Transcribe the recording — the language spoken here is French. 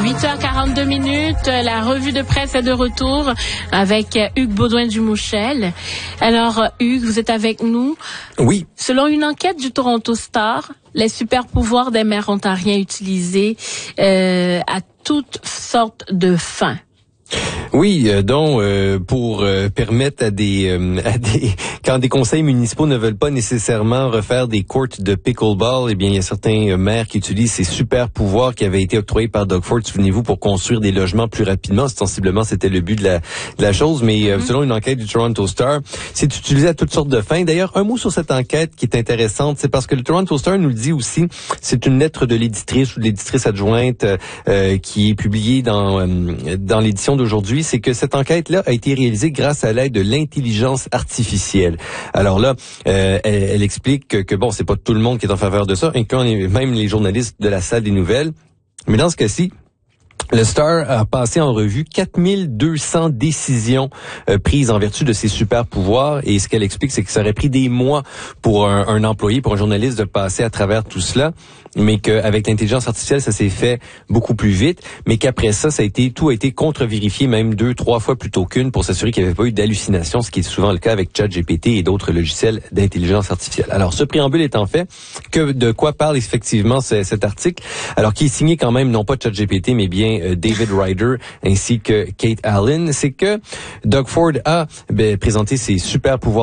8h42, la revue de presse est de retour avec Hugues Baudouin-Dumouchel. Alors, Hugues, vous êtes avec nous. Oui. Selon une enquête du Toronto Star, les super pouvoirs des maires ontariens utilisés à toutes sortes de fins. Oui, donc pour permettre à des quand des conseils municipaux ne veulent pas nécessairement refaire des courts de pickleball, eh bien il y a certains maires qui utilisent ces super pouvoirs qui avaient été octroyés par Doug Ford, souvenez-vous, pour construire des logements plus rapidement. Sensiblement, c'était le but de la chose, mais selon une enquête du Toronto Star, c'est utilisé à toutes sortes de fins. D'ailleurs, un mot sur cette enquête qui est intéressante, c'est parce que le Toronto Star nous le dit aussi, c'est une lettre de l'éditrice ou de l'éditrice adjointe qui est publiée dans l'édition d'aujourd'hui. C'est que cette enquête-là a été réalisée grâce à l'aide de l'intelligence artificielle. Alors là, elle explique que bon, c'est pas tout le monde qui est en faveur de ça, incluant même les journalistes de la salle des nouvelles. Mais dans ce cas-ci, le Star a passé en revue 4200 décisions prises en vertu de ses super pouvoirs, et ce qu'elle explique, c'est que ça aurait pris des mois pour un employé, pour un journaliste de passer à travers tout cela, mais qu'avec l'intelligence artificielle, ça s'est fait beaucoup plus vite, mais qu'après ça, tout a été contre-vérifié même 2-3 fois plutôt qu'une pour s'assurer qu'il n'y avait pas eu d'hallucination, ce qui est souvent le cas avec ChatGPT et d'autres logiciels d'intelligence artificielle. Alors, ce préambule étant fait, de quoi parle effectivement cet article, alors qui est signé quand même non pas ChatGPT, mais bien David Ryder ainsi que Kate Allen, c'est que Doug Ford a présenté ses super pouvoirs